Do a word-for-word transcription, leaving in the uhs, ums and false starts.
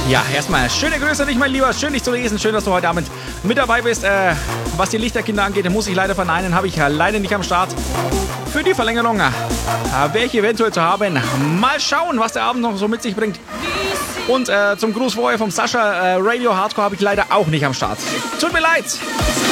Ja, erstmal schöne Grüße an dich, mein Lieber. Schön, dich zu lesen. Schön, dass du heute Abend mit dabei bist. Äh, was die Lichterkinder angeht, muss ich leider verneinen. Habe ich leider nicht am Start. Für die Verlängerung äh, wäre ich eventuell zu haben. Mal schauen, was der Abend noch so mit sich bringt. Und äh, zum Gruß vorher vom Sascha, äh, Radio Hardcore habe ich leider auch nicht am Start. Tut mir leid.